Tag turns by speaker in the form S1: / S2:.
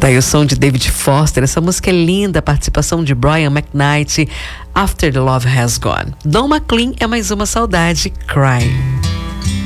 S1: Tá aí o som de David Foster, essa música é linda, a participação de Brian McKnight, After the Love Has Gone. Don McLean é mais uma saudade, Cry.